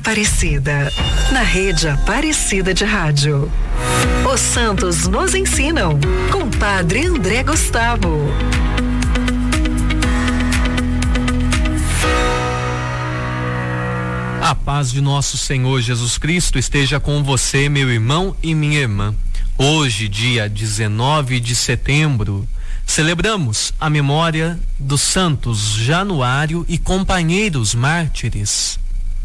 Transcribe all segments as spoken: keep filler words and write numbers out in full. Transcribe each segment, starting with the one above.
Aparecida, na Rede Aparecida de Rádio. Os santos nos ensinam, com Padre André Gustavo. A paz de nosso Senhor Jesus Cristo esteja com você, meu irmão e minha irmã. Hoje, dia dezenove de setembro, celebramos a memória dos santos Januário e companheiros mártires.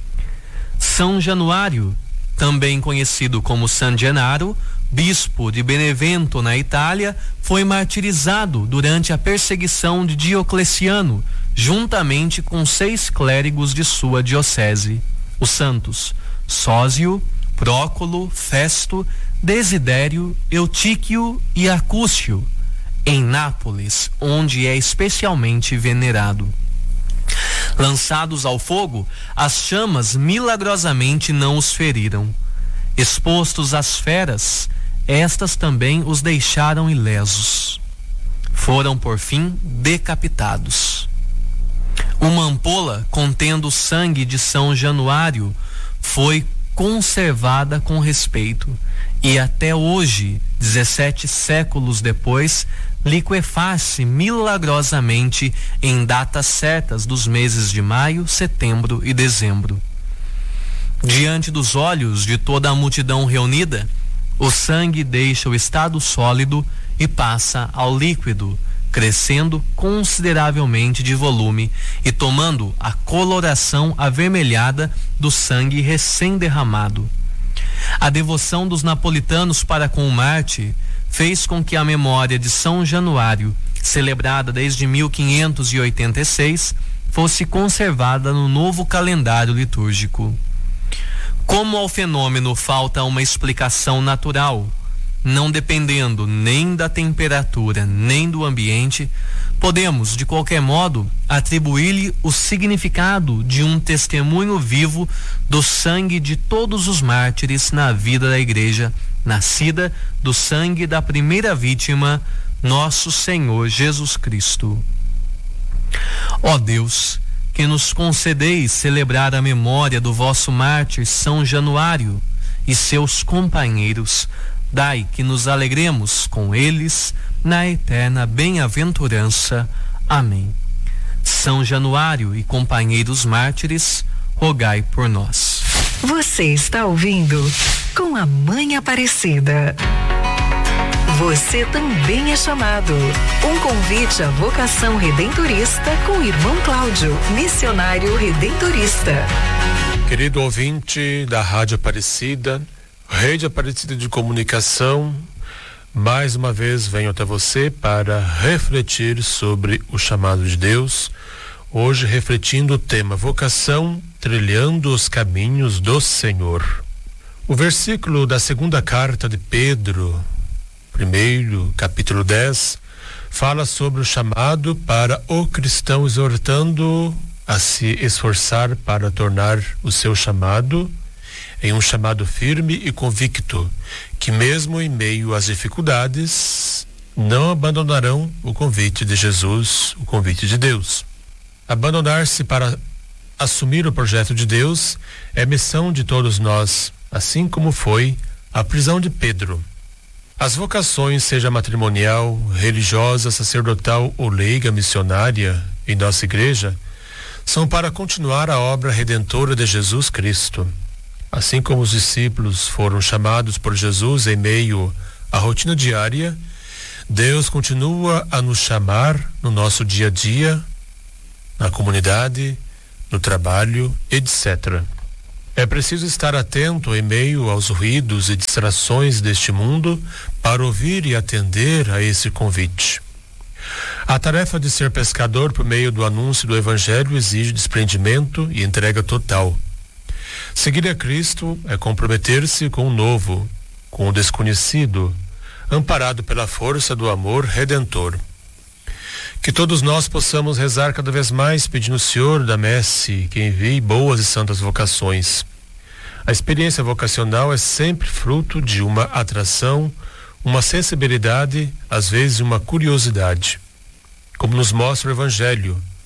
São Januário, também conhecido como San Gennaro, bispo de Benevento, na Itália, foi martirizado durante a perseguição de Diocleciano, juntamente com seis clérigos de sua diocese. Os santos Sósio, Próculo, Festo, Desidério, Eutíquio e Acúcio, em Nápoles, onde é especialmente venerado. Lançados ao fogo, as chamas milagrosamente não os feriram. Expostos às feras, estas também os deixaram ilesos. Foram, por fim, decapitados. Uma ampola contendo o sangue de São Januário foi conservada com respeito e até hoje, dezessete séculos depois, liquefaz-se milagrosamente em datas certas dos meses de maio, setembro e dezembro. Diante dos olhos de toda a multidão reunida, o sangue deixa o estado sólido e passa ao líquido, crescendo consideravelmente de volume e tomando a coloração avermelhada do sangue recém-derramado. A devoção dos napolitanos para com o mártir fez com que a memória de São Januário, celebrada desde mil quinhentos e oitenta e seis, fosse conservada no novo calendário litúrgico. Como ao fenômeno falta uma explicação natural, não dependendo nem da temperatura nem do ambiente, podemos, de qualquer modo, atribuir-lhe o significado de um testemunho vivo do sangue de todos os mártires na vida da Igreja, nascida do sangue da primeira vítima, nosso Senhor Jesus Cristo. Ó Deus, que nos concedeis celebrar a memória do vosso mártir São Januário e seus companheiros, dai que nos alegremos com eles na eterna bem-aventurança. Amém. São Januário e companheiros mártires, rogai por nós. Você está ouvindo Com a Mãe Aparecida. Você também é chamado. Um convite à vocação redentorista com o irmão Cláudio, missionário redentorista. Querido ouvinte da Rádio Aparecida, Rede Aparecida de Comunicação, mais uma vez venho até você para refletir sobre o chamado de Deus. Hoje refletindo o tema vocação, trilhando os caminhos do Senhor. O versículo da segunda carta de Pedro, primeiro, capítulo dez, fala sobre o chamado para o cristão, exortando a se esforçar para tornar o seu chamado em um chamado firme e convicto, que mesmo em meio às dificuldades, não abandonarão o convite de Jesus, o convite de Deus. Abandonar-se para assumir o projeto de Deus é missão de todos nós, assim como foi a prisão de Pedro. As vocações, seja matrimonial, religiosa, sacerdotal ou leiga missionária em nossa igreja, são para continuar a obra redentora de Jesus Cristo. Assim como os discípulos foram chamados por Jesus em meio à rotina diária, Deus continua a nos chamar no nosso dia a dia, na comunidade, no trabalho, etcétera. É preciso estar atento em meio aos ruídos e distrações deste mundo para ouvir e atender a esse convite. A tarefa de ser pescador por meio do anúncio do Evangelho exige desprendimento e entrega total. Seguir a Cristo é comprometer-se com o novo, com o desconhecido, amparado pela força do amor redentor. Que todos nós possamos rezar cada vez mais pedindo ao Senhor da messe que envie boas e santas vocações. A experiência vocacional é sempre fruto de uma atração, uma sensibilidade, às vezes uma curiosidade. Como nos mostra o Evangelho,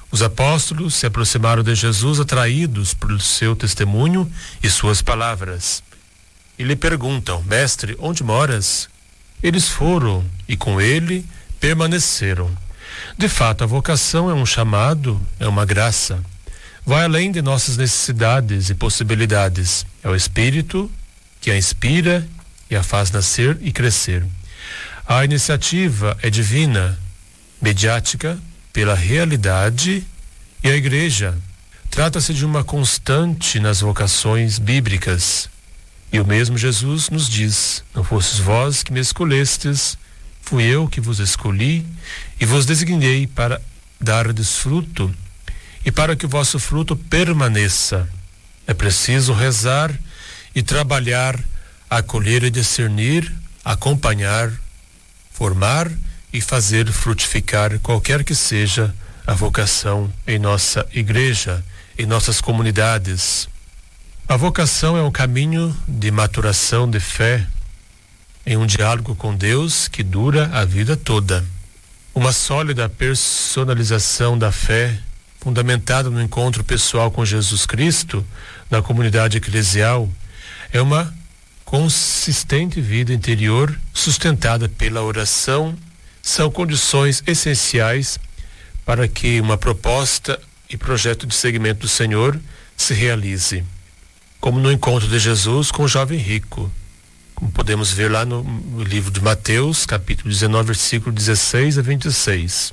Os apóstolos se aproximaram de Jesus atraídos pelo seu testemunho e suas palavras. E lhe perguntam: Mestre, onde moras? Eles foram e com ele permaneceram. De fato, a vocação é um chamado, é uma graça. Vai além de nossas necessidades e possibilidades. É o Espírito que a inspira e a faz nascer e crescer. A iniciativa é divina, mediática pela realidade, e a Igreja trata-se de uma constante nas vocações bíblicas. E o mesmo Jesus nos diz: não fostes vós que me escolhestes, fui eu que vos escolhi e vos designei para dardes fruto e para que o vosso fruto permaneça. É preciso rezar e trabalhar, acolher e discernir, acompanhar, formar e fazer frutificar qualquer que seja a vocação em nossa igreja, em nossas comunidades. A vocação é um caminho de maturação de fé, em um diálogo com Deus que dura a vida toda. Uma sólida personalização da fé, fundamentada no encontro pessoal com Jesus Cristo, na comunidade eclesial, é uma consistente vida interior sustentada pela oração. São condições essenciais para que uma proposta e projeto de seguimento do Senhor se realize. Como no encontro de Jesus com o jovem rico, como podemos ver lá no, no livro de Mateus, capítulo dezenove, versículo dezesseis a vinte e seis.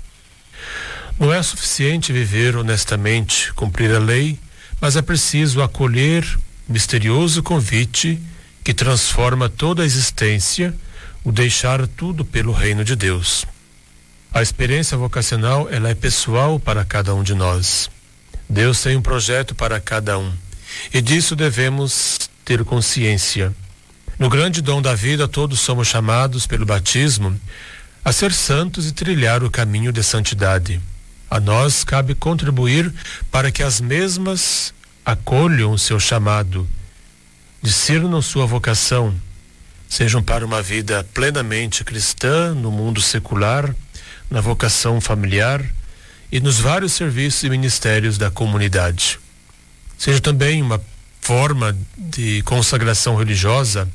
Não é suficiente viver honestamente, cumprir a lei, mas é preciso acolher o misterioso convite que transforma toda a existência, o deixar tudo pelo reino de Deus. A experiência vocacional, ela é pessoal para cada um de nós. Deus tem um projeto para cada um, e disso devemos ter consciência. No grande dom da vida, todos somos chamados pelo batismo a ser santos e trilhar o caminho de santidade. A nós cabe contribuir para que as mesmas acolham o seu chamado, discernam sua vocação, sejam para uma vida plenamente cristã no mundo secular, na vocação familiar e nos vários serviços e ministérios da comunidade. Seja também uma forma de consagração religiosa,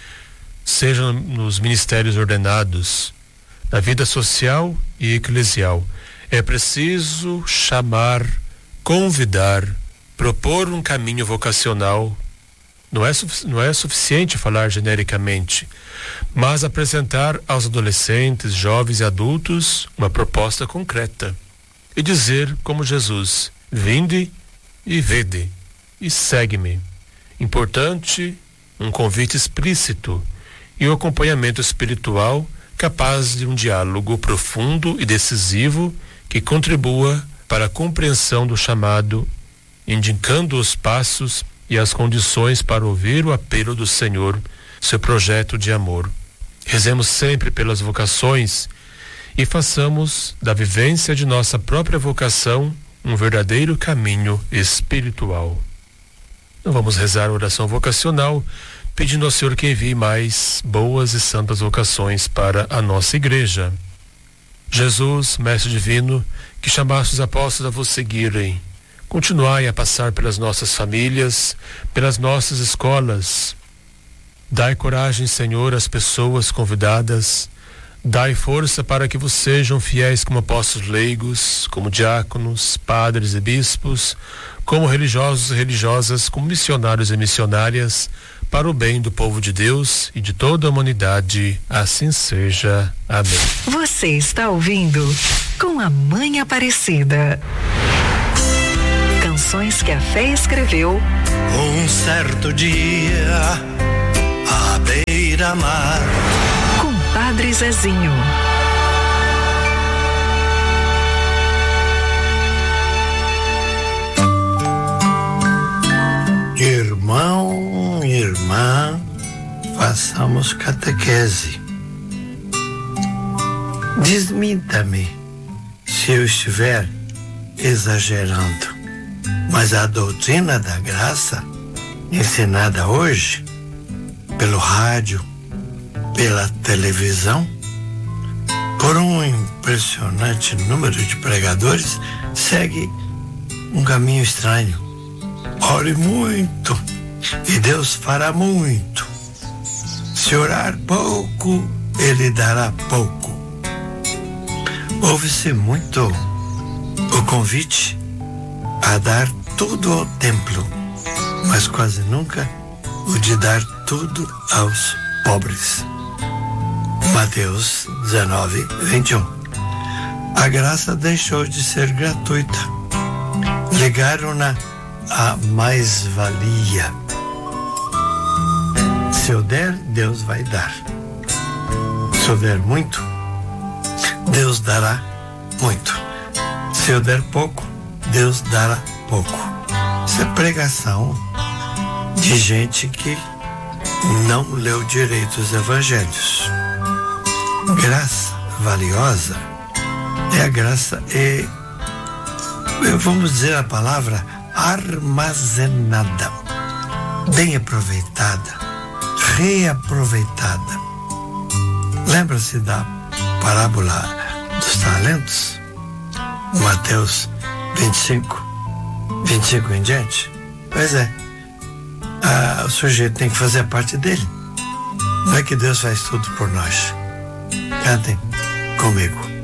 seja nos ministérios ordenados, na vida social e eclesial. É preciso chamar, convidar, propor um caminho vocacional. Não é, não é suficiente falar genericamente, mas apresentar aos adolescentes, jovens e adultos uma proposta concreta e dizer como Jesus: vinde e vede e segue-me. Importante um convite explícito e o acompanhamento espiritual capaz de um diálogo profundo e decisivo que contribua para a compreensão do chamado, indicando os passos e as condições para ouvir o apelo do Senhor, seu projeto de amor. Rezemos sempre pelas vocações e façamos da vivência de nossa própria vocação um verdadeiro caminho espiritual. Então vamos rezar a oração vocacional, pedindo ao Senhor que envie mais boas e santas vocações para a nossa igreja. Jesus, Mestre Divino, que chamaste os apóstolos a vos seguirem, continuai a passar pelas nossas famílias, pelas nossas escolas. Dai coragem, Senhor, às pessoas convidadas. Dai força para que vos sejam fiéis como apóstolos leigos, como diáconos, padres e bispos, como religiosos e religiosas, como missionários e missionárias, para o bem do povo de Deus e de toda a humanidade. Assim seja. Amém. Você está ouvindo Com a Mãe Aparecida. Canções que a fé escreveu. Um certo dia, à beira-mar, Com Padre Zezinho. Irmão, irmã, façamos catequese. Desminta-me se eu estiver exagerando, mas a doutrina da graça, ensinada hoje, pelo rádio, pela televisão, por um impressionante número de pregadores, segue um caminho estranho. Ore muito e Deus fará muito. Se orar pouco, Ele dará pouco. Ouve-se muito o convite a dar tudo ao templo, mas quase nunca o de dar tudo aos pobres. Mateus dezenove, vinte e um. A graça deixou de ser gratuita. Ligaram-na à mais-valia. Se eu der, Deus vai dar. Se eu der muito, Deus dará muito. Se eu der pouco, Deus dará pouco. Isso é pregação de gente que não leu direito os evangelhos. Graça valiosa é a graça, é, vamos dizer a palavra, armazenada, bem aproveitada, reaproveitada. Lembra-se da parábola dos talentos? Mateus vinte e cinco, vinte e cinco em diante? Pois é, ah, o sujeito tem que fazer parte dele. Não é que Deus faz tudo por nós. Cantem comigo.